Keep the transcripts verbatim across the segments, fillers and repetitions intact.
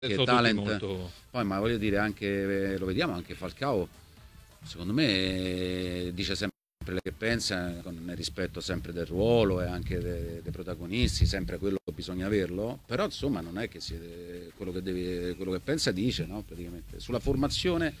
che talent molto... poi, ma voglio dire anche, lo vediamo anche Falcao, secondo me dice sempre quello che pensa, nel rispetto sempre del ruolo e anche dei, dei protagonisti, sempre quello che bisogna averlo, però insomma non è che siete quello che deve, quello che pensa dice, no? Praticamente sulla formazione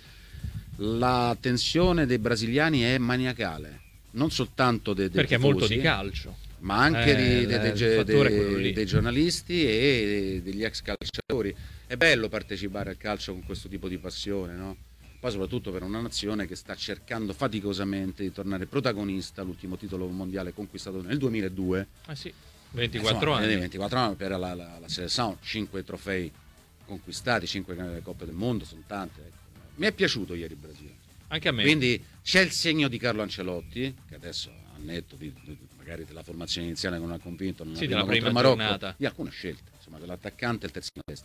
la tensione dei brasiliani è maniacale, non soltanto dei, dei perché tifosi, è molto di calcio, ma anche eh, di, dei, dei, dei, dei giornalisti e degli ex calciatori. È bello partecipare al calcio con questo tipo di passione, no? Poi soprattutto per una nazione che sta cercando faticosamente di tornare protagonista, l'ultimo titolo mondiale conquistato nel duemiladue. Ah sì, ventiquattro anni. ventiquattro anni per la, la, la selezione, cinque trofei conquistati, cinque Coppe del Mondo, sono tante. Ecco. Mi è piaciuto ieri il Brasile. Anche a me. Quindi c'è il segno di Carlo Ancelotti, che adesso ha netto di, di, magari della formazione iniziale che non ha convinto, non sì, della prima Marocco, giornata, di alcune scelte, insomma, dell'attaccante e il terzino destro.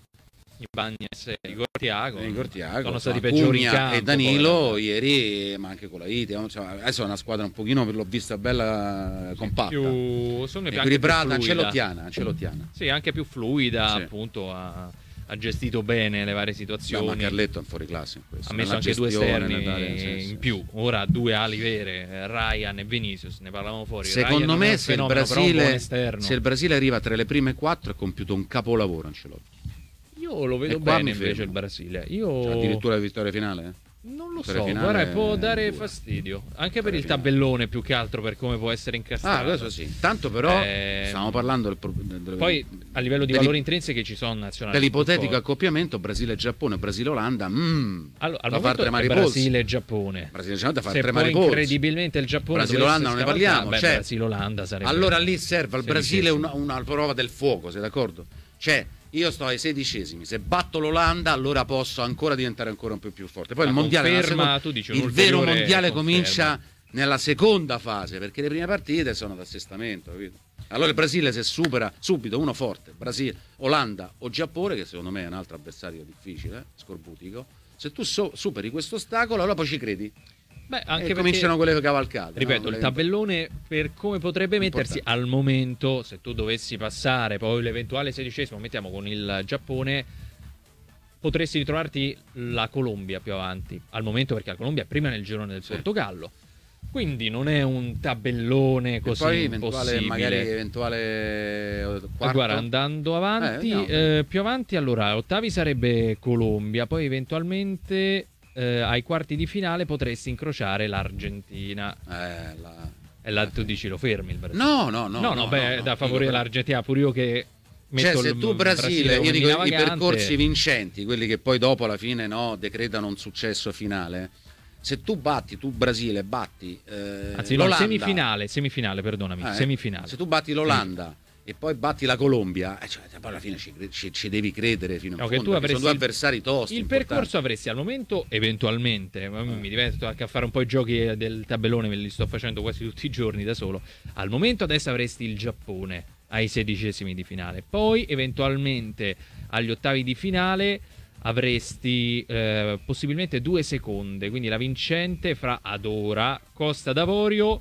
Bagnes e Igor Thiago, Igor Thiago sono stati Acugna peggiori in campo, e Danilo ieri, ma anche con la Iti, cioè, adesso è una squadra un pochino, l'ho vista bella compatta, più, equilibrata, ancelottiana, ancelottiana. Sì, anche più fluida, sì. Appunto ha, ha gestito bene le varie situazioni. No, ma Carletto è un fuori classe in questo. Ha messo anche due esterni dare, sì, in sì. più, ora due ali vere, Ryan e Vinicius, ne parlavamo fuori. Secondo Ryan me se il, fenomeno, Brasile, se il Brasile arriva tra le prime quattro è compiuto un capolavoro Ancelotti. Io lo vedo bene invece il Brasile. Io... Cioè, addirittura la vittoria finale? Non lo vittoria so, finale guarda, può dare dura. fastidio. Anche per il tabellone più che altro, per come può essere incastrato. Ah, questo sì. Tanto però eh... stiamo parlando del, del, poi a livello di valori intrinseci ci sono nazionali. Dell'ipotetico accoppiamento Brasile-Giappone, Brasile-Olanda. Mm, allora, al momento è Brasile-Giappone. Brasile-Giappone fa Se tre poi maripolse. Incredibilmente il Giappone Brasile-Olanda non ne parliamo. Beh, cioè, Brasile-Olanda sarebbe. allora lì serve al Brasile una, una prova del fuoco, sei d'accordo? Cioè io sto ai sedicesimi, se batto l'Olanda allora posso ancora diventare ancora un po' più forte. Poi la il mondiale, conferma, seconda, tu dici il vero mondiale conferma. comincia nella seconda fase, perché le prime partite sono d'assestamento, capito? Allora il Brasile se supera subito uno forte, Brasile, Olanda o Giappone, che secondo me è un altro avversario difficile, scorbutico, se tu so, superi questo ostacolo allora poi ci credi. Beh, anche e cominciano quelle cavalcate. Ripeto, no? il tabellone per come potrebbe mettersi importante. Al momento, se tu dovessi passare poi l'eventuale sedicesimo, mettiamo con il Giappone, potresti ritrovarti la Colombia più avanti al momento, perché la Colombia è prima nel girone del sì. Portogallo. Quindi non è un tabellone così e poi eventuale, magari eventuale quarto. Guarda, andando avanti, eh, no. eh, più avanti, allora ottavi sarebbe Colombia, poi eventualmente eh, ai quarti di finale potresti incrociare l'Argentina. Eh, la... E là tu dici lo fermi il Brasile? No, no, no. No, no, no beh, no, da no, favorire dico, l'Argentina, pure io che cioè se tu Brasile, Brasile io dico vagante, i percorsi vincenti, quelli che poi dopo alla fine no, decretano un successo finale. Se tu batti, tu Brasile batti eh, Anzi, no, semifinale, semifinale, perdonami, eh, semifinale. Se tu batti l'Olanda sì. e poi batti la Colombia, eh, cioè, poi alla fine ci, ci, ci devi credere fino in no, fondo, che tu avresti sono due avversari tosti. Il importanti. Percorso avresti al momento, eventualmente, eh. mi divento anche a fare un po' i giochi del tabellone, me li sto facendo quasi tutti i giorni da solo. Al momento adesso avresti il Giappone ai sedicesimi di finale, poi eventualmente agli ottavi di finale avresti eh, possibilmente due seconde, quindi la vincente fra Adora, Costa d'Avorio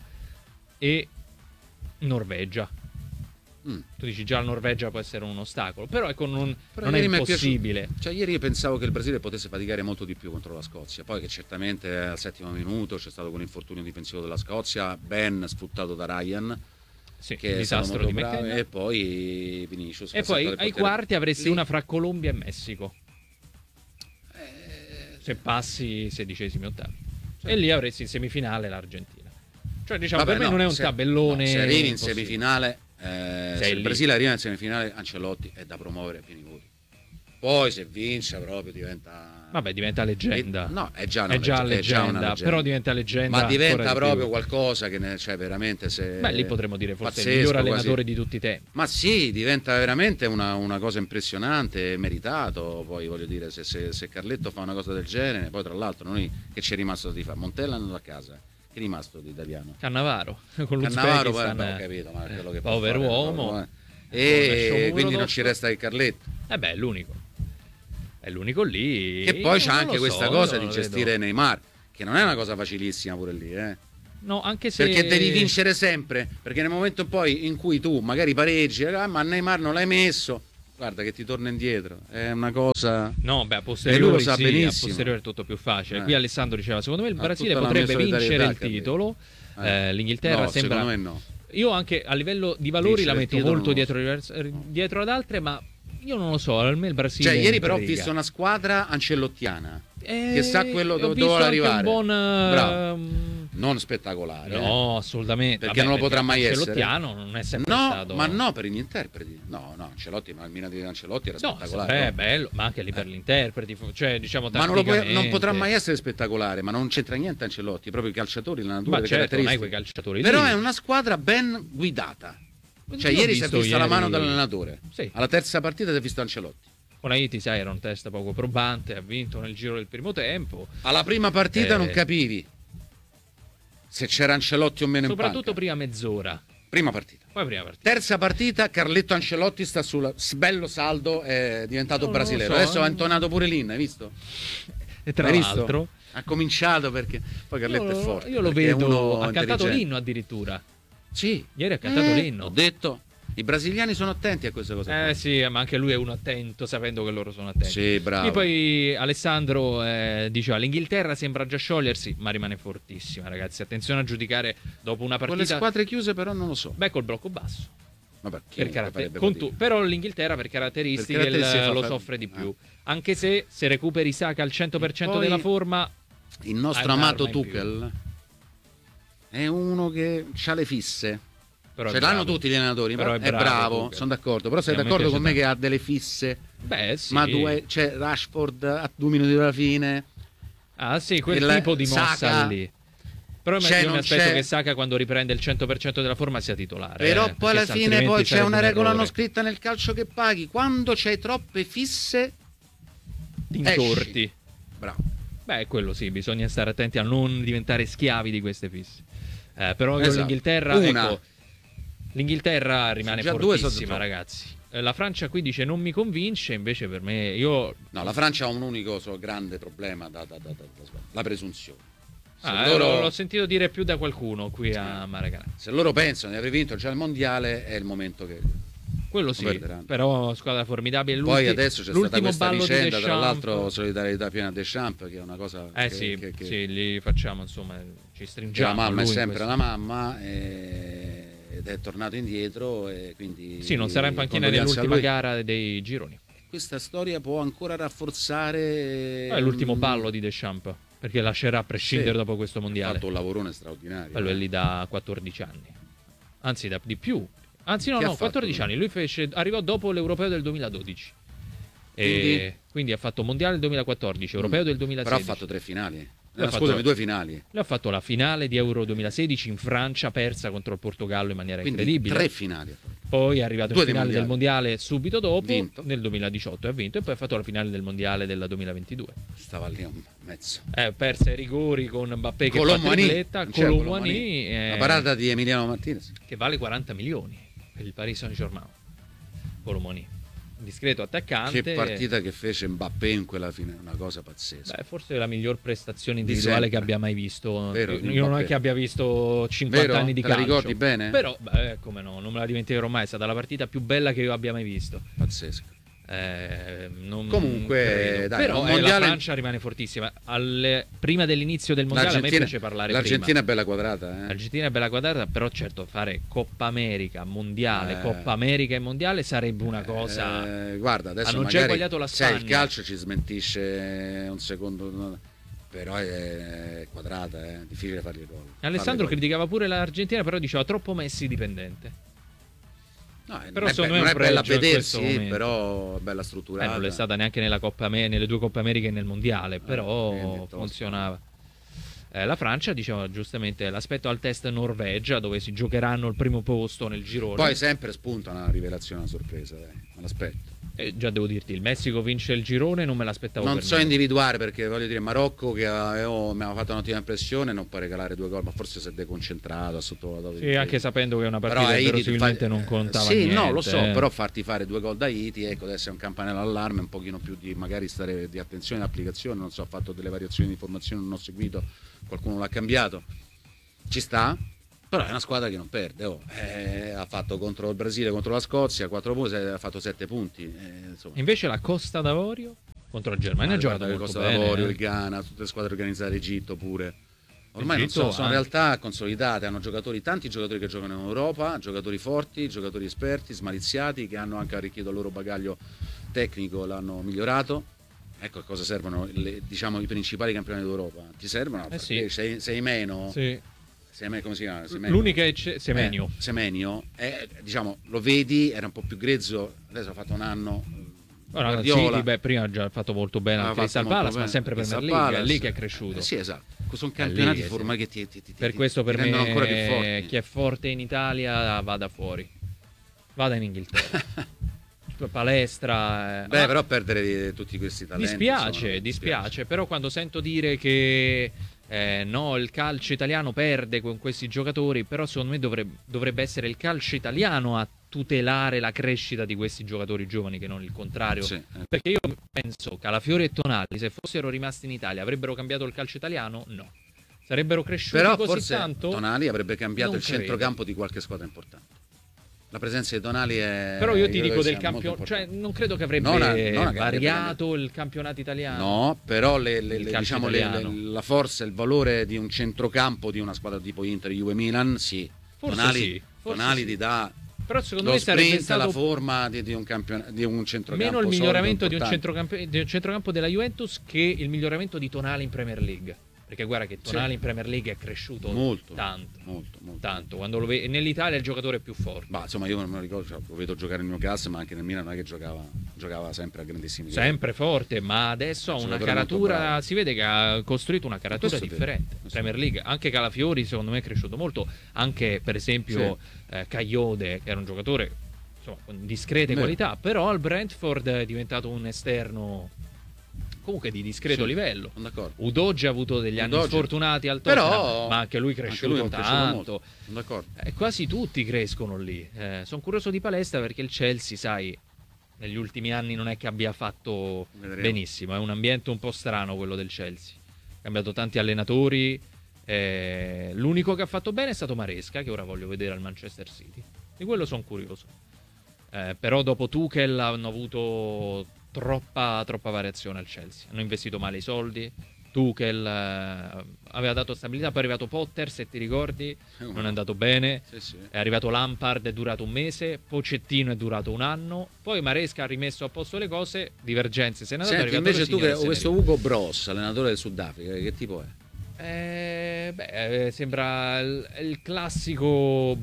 e Norvegia. Mm. Tu dici già la Norvegia può essere un ostacolo, però ecco non, però non è impossibile. Cioè ieri io pensavo che il Brasile potesse faticare molto di più contro la Scozia, poi che certamente al settimo minuto c'è stato quell'infortunio difensivo della Scozia, ben sfruttato da Ryan. Sì, che disastro di bravo, e poi Vinicius. E poi ai quarti avresti lì. Una fra Colombia e Messico. Se passi sedicesimi ottavi sì. E lì avresti in semifinale l'Argentina. Cioè diciamo Vabbè, per me no, non è un se, tabellone no, se arrivi in semifinale eh, se il lì. Brasile arriva in semifinale Ancelotti è da promuovere a pieni voti. Poi se vince proprio diventa Vabbè diventa leggenda. No, è già una, è già leggenda, leggenda, è già una leggenda. Però diventa leggenda. Ma diventa proprio qualcosa che ne, cioè veramente se Beh lì potremmo dire forse pazzesco, il miglior allenatore quasi. Di tutti i tempi. Ma sì, diventa veramente una, una cosa impressionante, meritato. Poi voglio dire, se, se, se Carletto fa una cosa del genere, poi tra l'altro noi che ci è rimasto di fare? Montella è andato a casa. Che è rimasto di italiano? Cannavaro. Con Cannavaro, poi, beh, ho capito, ma quello che povero fare, uomo. Proprio, eh. E quindi non ci resta che Carletto. Eh beh, è l'unico. È l'unico lì. E poi c'è anche questa so, cosa di gestire vedo. Neymar, che non è una cosa facilissima pure lì, eh. No, anche se perché devi vincere sempre, perché nel momento poi in cui tu magari pareggi, ah, ma Neymar non l'hai messo, guarda che ti torna indietro, è una cosa... No, beh, a E lui posteriori lo sa sì, benissimo. a posteriori è tutto più facile. Eh. Qui Alessandro diceva, secondo me il Ha Brasile tutta la potrebbe mia vincere il solidarietà, titolo. capito? Eh, Eh. L'Inghilterra No, sembra... secondo me no. Io anche a livello di valori Vincere la il metto titolo molto non lo dietro, so. dietro ad altre, ma io non lo so, a me il Brasile Cioè, ieri però ho intriga. visto una squadra ancelottiana Eh, che sa quello ho dove visto vuole anche arrivare. un buon... Bravo. ehm, Non spettacolare. No, assolutamente. Perché Vabbè, non lo potrà mai essere. Ancelottiano non è sempre No, stato... ma no per gli interpreti. No, no, Ancelotti, ma il Milan di Ancelotti era No, spettacolare. è no? bello, ma anche lì per gli interpreti, cioè diciamo Ma non, lo puoi- non tatticamente. potrà mai essere spettacolare, ma non c'entra niente Ancelotti, proprio i calciatori, la natura, Ma le certo, non hai caratteristiche. quei calciatori Però lì. è una squadra ben guidata. Cioè, Io ho ieri si è visto vista la ieri- mano dall'allenatore. Sì. Alla terza partita si è visto Ancelotti. Con Haiti, sai, era un test poco probante, ha vinto nel giro del primo tempo. Alla prima partita Eh. non capivi se c'era Ancelotti o meno in Soprattutto panca. prima mezz'ora. Prima partita. Poi prima partita. Terza partita, Carletto Ancelotti sta sul bello saldo, è diventato No, non lo brasileiro. so, Adesso ha eh. intonato pure l'In, hai visto? E tra Hai visto? l'altro, Ha cominciato perché poi Carletto io, è forte. io lo perché è vedo, uno ha cantato intelligente. l'inno addirittura. Sì. Ieri ha cantato Eh, l'inno. Ho detto, i brasiliani sono attenti a queste cose. qua. Eh sì, ma anche lui è uno attento, sapendo che loro sono attenti. Sì, bravo. E poi Alessandro eh, diceva l'Inghilterra sembra già sciogliersi, ma rimane fortissima, ragazzi. Attenzione a giudicare dopo una Con le partita. squadre chiuse però non lo so. Beh, col blocco basso. Vabbè, Per chiunque caratter- farebbe con fatica. tu- però l'Inghilterra per caratteristiche, Per caratteristiche il- fa lo fa- soffre di più. Ah. Anche se se recuperi Saka al cento per cento E poi- della forma, Il nostro Hai amato un'arma in più. Tuchel è uno che ha le fisse. però Ce è l'hanno bravo. tutti gli allenatori, Però però è è bravo, bravo, Tuchel. sono d'accordo. Però sei E a me d'accordo piace con me tanto. che ha delle fisse? Beh, sì. Ma due, c'è Rashford a due minuti dalla fine. Ah, sì, quel Il- tipo di mossa Saka- lì. Però C'è, io mi non aspetto c'è. che Saka quando riprende il cento per cento della forma sia titolare. Però eh, poi alla perché fine altrimenti poi c'è sarebbe una un regola errore. non scritta nel calcio che paghi. Quando c'hai troppe fisse, Ti incorti. esci. Bravo. Beh, quello sì, bisogna stare attenti a non diventare schiavi di queste fisse. Eh, però con Esatto. l'Inghilterra, Una. ecco, l'Inghilterra rimane Già due sono fortissima, troppo. ragazzi. Eh, La Francia qui dice non mi convince, invece per me io No, la Francia ha un unico so, grande problema, da, da- da- da- da- la presunzione. Se, Ah, loro, l'ho sentito dire più da qualcuno qui a Maracana. se loro pensano di aver vinto già il mondiale, è il momento che... Quello sì, perderanno. però squadra formidabile. Poi L'ulti- adesso c'è stata l'ultimo questa ballo di vicenda, tra Deschamps. l'altro solidarietà piena a Deschamps, che è una cosa Eh che, sì, che- che- sì, li facciamo, insomma, ci che stringiamo. la mamma a è lui in sempre questo. la mamma e- ed è tornato indietro e quindi... Sì, non sarà in panchina condoglianze a nell'ultima lui. gara dei gironi. Questa storia può ancora rafforzare... È l'ultimo mm, ballo di Deschamps, perché lascerà a prescindere Sì. dopo questo Ha mondiale. fatto un lavorone straordinario. Quello è eh. lì da quattordici anni. Anzi, da, di più. Anzi, no, Che ha no, fatto quattordici lui? anni. Lui fece, arrivò dopo l'Europeo del duemiladodici. E Quindi? quindi ha fatto mondiale del duemilaquattordici, Europeo Mm. del Però duemilasedici. ha fatto tre finali. Lui No, ha scusami, fatto- due finali. Lui ha fatto la finale di Euro duemilasedici in Francia, persa contro il Portogallo in maniera Quindi incredibile. tre finali. Poi è arrivato Due in dei finale del mondiali. mondiale subito dopo, Vinto. nel duemiladiciotto, e ha vinto. E poi ha fatto la finale del mondiale del duemilaventidue. Stava lì un mezzo. Eh, perse ai rigori con Mbappé che fa Colomboani. tripletta, Non c'è Colomboani, Colomboani. eh, La parata di Emiliano Martinez. che vale quaranta milioni per il Paris Saint-Germain. Colomboani, discreto attaccante. Che partita che fece Mbappé in quella fine, una cosa pazzesca. Beh, forse è la miglior prestazione individuale che sempre. abbia mai visto. Vero, di Io non è Mbappé. che abbia visto cinquanta Vero? anni di Te la calcio. ricordi bene? Però, beh, come no, non me la dimenticherò mai. È stata la partita più bella che io abbia mai visto. Pazzesco. Eh, non Comunque, credo. dai, però un eh, mondiale- la Francia rimane fortissima. Alle- prima dell'inizio del mondiale a me piace parlare l'Argentina prima. è bella quadrata. Eh? L'Argentina è bella quadrata, però certo fare Coppa America, Mondiale, Eh. Coppa America e Mondiale sarebbe una cosa... Eh, guarda, adesso Hanno già magari, eguagliato la sai, il Spagna. calcio ci smentisce un secondo, no, però è quadrata, è difficile fargli il gol. Alessandro Farle gol. criticava pure l'Argentina, però diceva troppo Messi dipendente. No, eh, però non è, secondo be- me è non un è bella a pregio in questo vedersi, momento. però è bella Eh, strutturata. non l'è stata neanche nella Coppa Amer- nelle due Coppe Americhe e nel Mondiale, però quindi è tosta. funzionava. Eh, la Francia, diceva giustamente, l'aspetto al test Norvegia, dove si giocheranno il primo posto nel girone. Poi sempre spunta una rivelazione, una sorpresa, dai, me l'aspetto. Eh, già devo dirti, il Messico vince il girone, non me l'aspettavo Non per so niente. individuare perché voglio dire Marocco che avevo, mi aveva fatto un'ottima impressione, non può regalare due gol, ma forse si è deconcentrato, ha sottovalutato. Sì, anche sapendo che è una Però partita che Haiti verosimilmente fa- non contava sì, niente. no, lo so, eh. però farti fare due gol da Haiti, ecco, adesso è un campanello allarme, un pochino più di magari stare di attenzione all'applicazione, non so, ha fatto delle variazioni di formazione, non ho seguito, qualcuno l'ha cambiato. Ci sta, Però è una squadra che non perde, oh. eh, ha fatto contro il Brasile, contro la Scozia, quattro punti, ha fatto sette punti. Eh, Invece la Costa d'Avorio contro la Germania ha giocato molto Costa bene. d'Avorio, eh. il Ghana, tutte le squadre organizzate, l'Egitto pure. Ormai non Egitto, so, sono ah. realtà consolidate, hanno giocatori, tanti giocatori che giocano in Europa, giocatori forti, giocatori esperti, smaliziati, che hanno anche arricchito il loro bagaglio tecnico, l'hanno migliorato. Ecco a cosa servono le, diciamo, i principali campioni d'Europa. Ti servono? Eh sì. sei, sei meno? Sì. Sei, come si chiama? Semenio. L'unica è C- Semenio. Eh, Semenio, eh, diciamo, lo vedi, era un po' più grezzo, adesso ha fatto un anno. Ora, Guardiola, sì, beh, prima ha già fatto molto bene ha al fatto Crystal molto Palace, ma bene. sempre per Crystal Premier League, è Palace. lì che è cresciuto. Eh, sì, esatto. Sono È campionati lì, ormai sì. che ti, ti, ti, Per ti, questo ti per rendono me ancora più forti. chi è forte in Italia vada fuori. Vada in Inghilterra. Palestra. eh. Beh, Ah, però perdere tutti questi talenti. dispiace, insomma, dispiace, però quando sento dire che eh, no, il calcio italiano perde con questi giocatori, però secondo me dovrebbe, dovrebbe essere il calcio italiano a tutelare la crescita di questi giocatori giovani, che non il contrario. Sì, eh. Perché io penso che Calafiori e Tonali, se fossero rimasti in Italia, avrebbero cambiato il calcio italiano? No. Sarebbero cresciuti Però così forse tanto? Tonali avrebbe cambiato Non il credo. centrocampo di qualche squadra importante. La presenza di Tonali è. Però io ti credo dico che del sia molto campionato, cioè importante. non credo che avrebbe Non a- non a- variato il campionato italiano. No, però le, le- Il le- calcio diciamo le- italiano. le- la forza e il valore di un centrocampo di una squadra tipo Inter, Juve, Milan, sì. Forse Tonali, sì, forse Tonali sì. ti dà Però secondo lo me sarebbe sprint, la stato forma di, di un campion- di un centrocampo. meno il solido, miglioramento di un, importante. centrocampo, di un centrocampo della Juventus che il miglioramento di Tonali in Premier League. Perché guarda che Tonali Sì. in Premier League è cresciuto Molto, tanto, molto, molto. tanto. Quando lo ve- nell'Italia è il giocatore più forte. Ma insomma, io non me lo ricordo, cioè, lo vedo giocare in Newcastle, ma anche nel Milan non è che giocava, giocava sempre a grandissimi livelli. Sempre forte, ma adesso ha Un una giocatore molto caratura, bravo. si vede che ha costruito una caratura Questo è vero, differente. questo è Premier vero. League, anche Calafiori secondo me è cresciuto molto, anche per esempio eh, Cagliode, che era un giocatore insomma, con discrete Vero. qualità, però al Brentford è diventato un esterno comunque di discreto Sì, livello. sono d'accordo. Udogie ha avuto degli anni Udogie. sfortunati al Tottenham, Però ma anche lui è anche cresciuto lui è cresciuto tanto. molto. Sono d'accordo. Eh, quasi tutti crescono lì. Eh, sono curioso di palestra perché il Chelsea, sai, negli ultimi anni non è che abbia fatto Vedremo. benissimo. È un ambiente un po' strano quello del Chelsea. Ha cambiato tanti allenatori. eh, l'unico che ha fatto bene è stato Maresca, che ora voglio vedere al Manchester City. Di quello sono curioso. Eh, però dopo Tuchel hanno avuto troppa, troppa variazione al Chelsea. Hanno investito male i soldi. Tuchel eh, aveva dato stabilità, poi è arrivato Potter, se ti ricordi, non è andato bene. Sì, sì. È arrivato Lampard, è durato un mese. Pochettino è durato un anno. Poi Maresca ha rimesso a posto le cose. Divergenze, se n'è andato. Senti, è arrivato invece tu, che, Rosignol e questo se n'è Ugo Bros, allenatore del Sudafrica, che tipo è? Eh, beh, eh, sembra il, il classico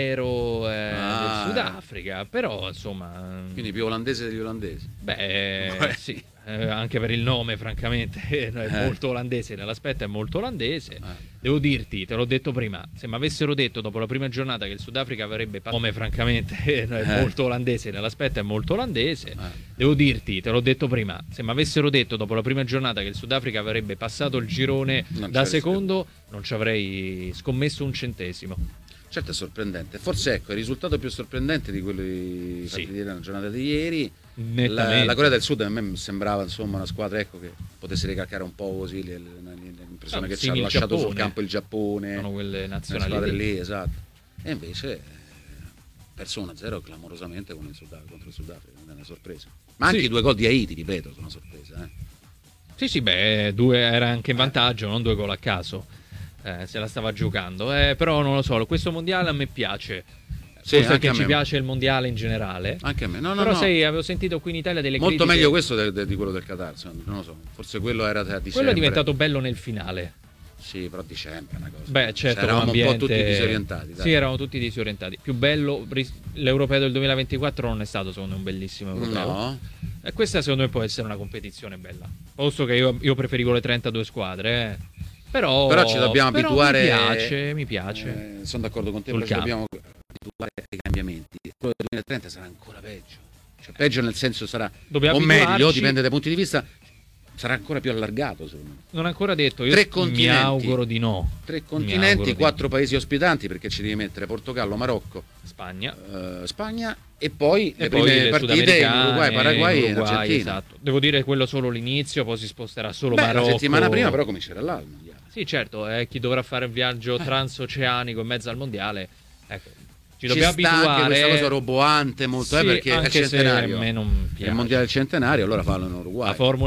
boero eh, Ah, del Sudafrica, però insomma, Quindi più olandese degli olandesi. beh, Beh. sì, eh, anche per il nome, francamente, è Eh. molto olandese. Nell'aspetto è molto olandese. Eh. Devo dirti, te l'ho detto prima, se mi avessero detto dopo la prima giornata che il Sudafrica avrebbe passato nome, francamente, è Eh. molto olandese. Nell'aspetto è molto olandese. Eh. Devo dirti, te l'ho detto prima, se mi avessero detto dopo la prima giornata che il Sudafrica avrebbe passato il girone Non da ci secondo, non ci avrei scommesso un centesimo. Certo è sorprendente. Forse ecco, il risultato più sorprendente di quelli Sì. fatti vedere nella giornata di ieri. Nettamente. La, la Corea del Sud a me sembrava insomma una squadra ecco, che potesse ricalcare un po' così le- le- l'impressione Ah, che ci simil ha lasciato sul Giappone. campo il Giappone. Sono quelle le nazionali squadre lì. lì, esatto. E invece eh, perso uno a zero clamorosamente con il Sudaf- contro il Sudafrica, non è una sorpresa. Ma anche Sì. i due gol di Haiti, ripeto, sono una sorpresa. Eh. Sì, sì, beh, due era anche in vantaggio, non due gol a caso. Eh, se la stava giocando. Eh, però non lo so, questo mondiale a me piace. Sì, Forse anche anche a ci me. piace il mondiale in generale. Anche a me. No, no, Però no. sai, avevo sentito qui in Italia delle Molto critiche. meglio questo de- de- di quello del Qatar, secondo me, non lo so. Forse quello era a dicembre. Quello è diventato bello nel finale. Sì, però a dicembre è una cosa. Beh, certo, Cioè, eravamo come un po' ambiente- tutti disorientati. Dai. Sì, eravamo tutti disorientati. Più bello, ris- l'Europeo del duemilaventiquattro non è stato secondo me un bellissimo Europeo. No, E questa secondo me può essere una competizione bella. Posto che io, io preferivo le trentadue squadre, eh. Però, però ci dobbiamo però abituare. Mi piace, mi piace. Eh, sono d'accordo con te, Sul però ci campo. dobbiamo abituare ai cambiamenti. Quello del duemilatrenta sarà ancora peggio. Cioè, peggio nel senso sarà Dobbiamo o meglio, abituarci- dipende dai punti di vista, sarà ancora più allargato, secondo me. Non è ancora detto, io Tre mi continenti. auguro di no. Tre Mi auguro continenti, di quattro paesi ospitanti, perché ci devi mettere Portogallo, Marocco, Spagna. eh, Spagna e poi E le poi prime le partite in sudamericane, Uruguay, Paraguay in e in Uruguay, Argentina. esatto. Devo dire quello solo l'inizio, poi si sposterà solo Beh, Marocco. la settimana prima però comincerà là il mondiale. Sì, certo, è chi dovrà fare un viaggio transoceanico in mezzo al mondiale. Ecco, ci, Ci dobbiamo sta abituare. anche questa cosa roboante molto, Sì, eh, perché è il anche se a centenario. me non È il piace. mondiale del centenario, allora fallo in Uruguay. La Formula